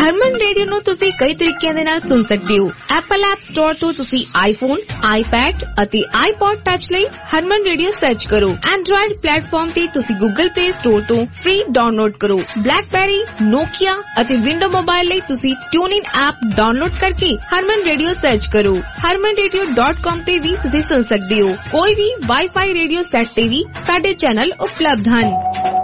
ਹਰਮਨ radio ਨੂੰ ਤੁਸੀਂ ਕਈ ਤਰੀਕਿਆਂ ਦੇ ਨਾਲ ਸੁਣ ਸਕਦੇ ਹੋ। ਐਪਲ ਐਪ ਸਟੋਰ ਤੋਂ ਤੁਸੀਂ ਆਈਫੋਨ, ਆਈਪੈਡ ਅਤੇ ਆਈਪੌਡ ਟੱਚ ਲਈ ਹਰਮਨ ਰੇਡੀਓ ਸਰਚ ਕਰੋ। ਐਂਡਰॉयड ਪਲੇਟਫਾਰਮ ਤੇ ਤੁਸੀਂ ਗੂਗਲ ਪਲੇ ਸਟੋਰ ਤੋਂ ਫ੍ਰੀ ਡਾਊਨਲੋਡ ਕਰੋ। ਬਲੈਕਬੈਰੀ, ਨੋਕੀਆ ਅਤੇ ਵਿੰਡੋ ਮੋਬਾਈਲ ਲਈ ਤੁਸੀਂ ਟਿਊਨਇਨ ਐਪ ਡਾਊਨਲੋਡ ਕਰਕੇ ਹਰਮਨ ਰੇਡੀਓ ਸਰਚ ਕਰੋ। harmanradio.com ਤੇ ਵੀ ਤੁਸੀਂ ਸੁਣ ਸਕਦੇ ਹੋ। ਕੋਈ ਵੀ ਵਾਈਫਾਈ ਰੇਡੀਓ ਸੈੱਟ ਤੇ ਵੀ ਸਾਡੇ ਚੈਨਲ ਉਪਲਬਧ ਹਨ।